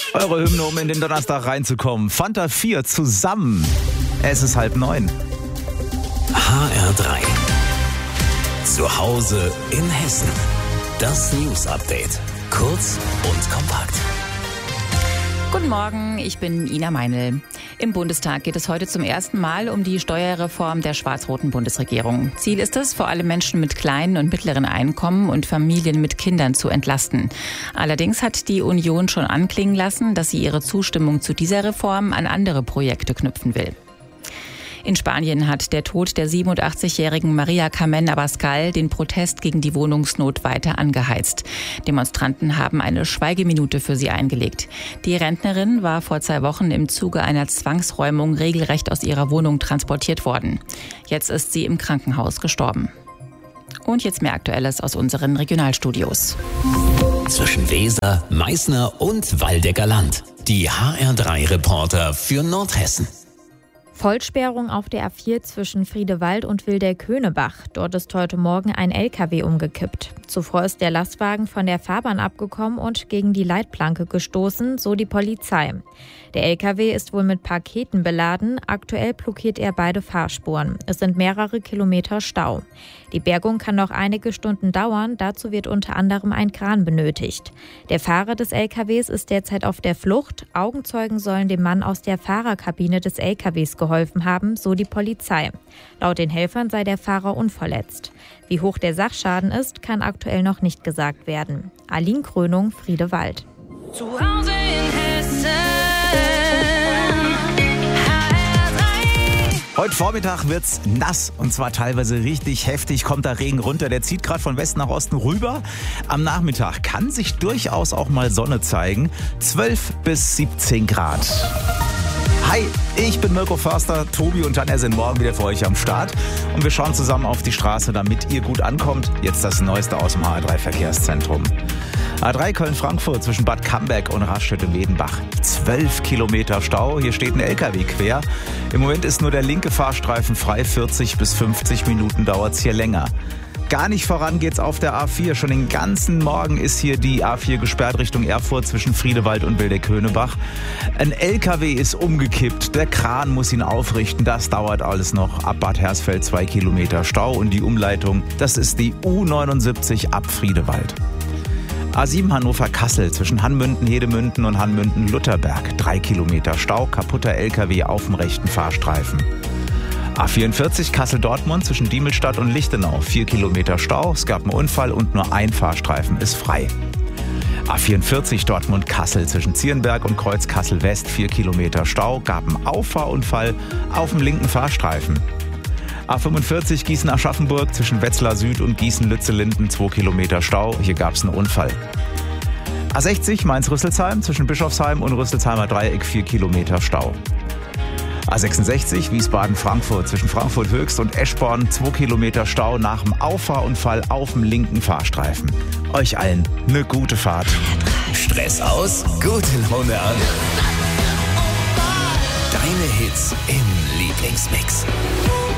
Eure Hymne, um in den Donnerstag reinzukommen. Fanta 4 zusammen. Es ist 8:30. HR3. Zu Hause in Hessen. Das News-Update. Kurz und kompakt. Guten Morgen, ich bin Ina Meinl. Im Bundestag geht es heute zum ersten Mal um die Steuerreform der schwarz-roten Bundesregierung. Ziel ist es, vor allem Menschen mit kleinen und mittleren Einkommen und Familien mit Kindern zu entlasten. Allerdings hat die Union schon anklingen lassen, dass sie ihre Zustimmung zu dieser Reform an andere Projekte knüpfen will. In Spanien hat der Tod der 87-jährigen Maria Carmen Abascal den Protest gegen die Wohnungsnot weiter angeheizt. Demonstranten haben eine Schweigeminute für sie eingelegt. Die Rentnerin war vor 2 Wochen im Zuge einer Zwangsräumung regelrecht aus ihrer Wohnung transportiert worden. Jetzt ist sie im Krankenhaus gestorben. Und jetzt mehr Aktuelles aus unseren Regionalstudios. Zwischen Weser, Meißner und Waldecker Land. Die HR3-Reporter für Nordhessen. Vollsperrung auf der A4 zwischen Friedewald und Wildeck-Höhnebach. Dort ist heute Morgen ein LKW umgekippt. Zuvor ist der Lastwagen von der Fahrbahn abgekommen und gegen die Leitplanke gestoßen, so die Polizei. Der LKW ist wohl mit Paketen beladen. Aktuell blockiert er beide Fahrspuren. Es sind mehrere Kilometer Stau. Die Bergung kann noch einige Stunden dauern. Dazu wird unter anderem ein Kran benötigt. Der Fahrer des LKWs ist derzeit auf der Flucht. Augenzeugen sollen dem Mann aus der Fahrerkabine des LKWs geholfen haben, so die Polizei. Laut den Helfern sei der Fahrer unverletzt. Wie hoch der Sachschaden ist, kann aktuell noch nicht gesagt werden. Aline Krönung, Friedewald. Zu Hause in Hessen. Heute Vormittag wird's nass und zwar teilweise richtig heftig. Kommt da Regen runter, der zieht gerade von Westen nach Osten rüber. Am Nachmittag kann sich durchaus auch mal Sonne zeigen. 12 bis 17 Grad. Hi, ich bin Mirko Förster, Tobi und Tanja sind morgen wieder für euch am Start. Und wir schauen zusammen auf die Straße, damit ihr gut ankommt. Jetzt das Neueste aus dem HR3-Verkehrszentrum. A3 Köln-Frankfurt zwischen Bad Camberg und Raststätte-Wedenbach. 12 Kilometer Stau, hier steht ein LKW quer. Im Moment ist nur der linke Fahrstreifen frei, 40 bis 50 Minuten dauert's hier länger. Gar nicht voran geht's auf der A4. Schon den ganzen Morgen ist hier die A4 gesperrt Richtung Erfurt zwischen Friedewald und Wildeck-Höhnebach. Ein LKW ist umgekippt. Der Kran muss ihn aufrichten. Das dauert alles noch. Ab Bad Hersfeld 2 Kilometer Stau und die Umleitung, das ist die U79 ab Friedewald. A7 Hannover-Kassel zwischen Hanmünden-Hedemünden und Hanmünden-Lutherberg. 3 Kilometer Stau, kaputter LKW auf dem rechten Fahrstreifen. A44 Kassel-Dortmund zwischen Diemelstadt und Lichtenau. 4 Kilometer Stau, es gab einen Unfall und nur ein Fahrstreifen ist frei. A44 Dortmund-Kassel zwischen Zierenberg und Kreuz Kassel-West. 4 Kilometer Stau, gab einen Auffahrunfall auf dem linken Fahrstreifen. A45 Gießen-Aschaffenburg zwischen Wetzlar Süd und Gießen-Lützellinden. 2 Kilometer Stau, hier gab es einen Unfall. A60 Mainz-Rüsselsheim zwischen Bischofsheim und Rüsselsheimer Dreieck. 4 Kilometer Stau. A66 Wiesbaden-Frankfurt zwischen Frankfurt Höchst und Eschborn. 2 Kilometer Stau nach dem Auffahrunfall auf dem linken Fahrstreifen. Euch allen eine gute Fahrt. Stress aus, gute Laune an. Deine Hits im Lieblingsmix.